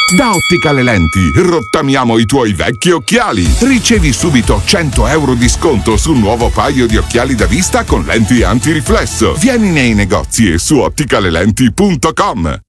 Da Otticale Lenti rottamiamo i tuoi vecchi occhiali. Ricevi subito 100 euro di sconto su un nuovo paio di occhiali da vista con lenti antiriflesso. Vieni nei negozi e su otticalelenti.com.